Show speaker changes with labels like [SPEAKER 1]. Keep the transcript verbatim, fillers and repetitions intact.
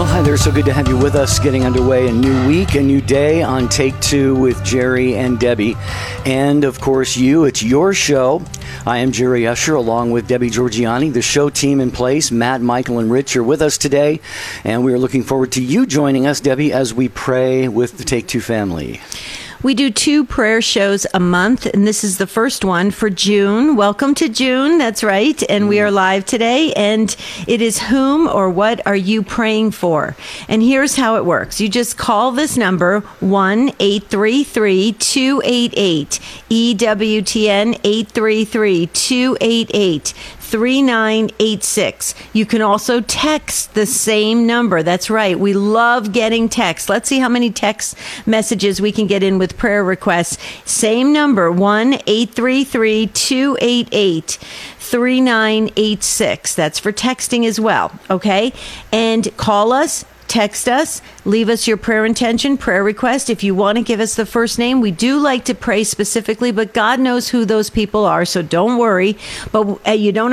[SPEAKER 1] Well, hi there. So good to have you with us, getting underway. A new week, a new day on Take Two with Jerry and Debbie. And, of course, you. It's your show. I am Jerry Usher, along with Debbie Georgiani, the show team in place. Matt, Michael, and Rich are with us today. And we are looking forward to you joining us, Debbie, as we pray with the Take Two family.
[SPEAKER 2] We do two prayer shows a month, and this is the first one for June. Welcome to June. That's right. And we are live today, and it is whom or what are you praying for? And here's how it works. You just call this number, one eight three three, two eight eight, E W T N, eight three three, two eight eight, three nine eight six. You can also text the same number. That's right. We love getting texts. Let's see how many text messages we can get in with prayer requests. Same number, one eight three three, two eight eight, three nine eight six. That's for texting as well. Okay? And call us. Text us, leave us your prayer intention, prayer request. If you want to give us the first name, we do like to pray specifically, but God knows who those people are, so don't worry. But you don't